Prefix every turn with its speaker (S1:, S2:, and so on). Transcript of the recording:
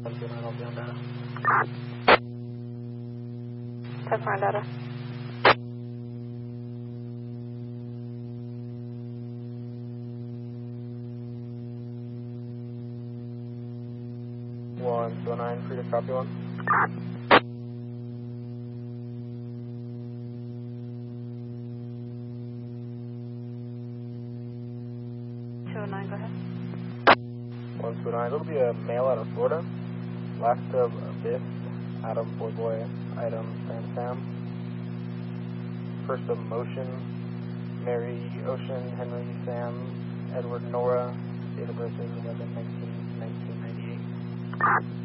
S1: 129, I'll be on data.
S2: 10 for data.
S1: One, 209, free to copy one.
S2: Go ahead.
S1: 129, it'll be a mail out of Florida. Last of Abyss, Adam, Boy, Item, Sam. First of Motion, Mary, Ocean, Henry, Sam, Edward, Nora. Date of birth is 11/19/1998.